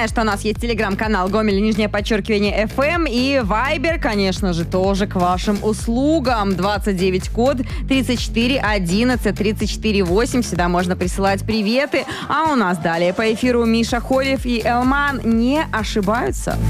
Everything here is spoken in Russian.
Напоминаю, что у нас есть телеграм-канал Гомель, _FM и Viber, конечно же, тоже к вашим услугам. 29 код 34 11 34 8. Сюда можно присылать приветы. А у нас далее по эфиру Миша Холев и Элман. Не ошибаются.